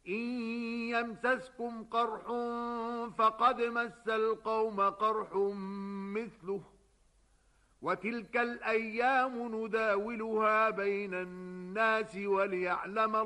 إن يمسسكم قرح فقد مس القوم قرح مثله وتلك الأيام نداولها بين الناس وليعلم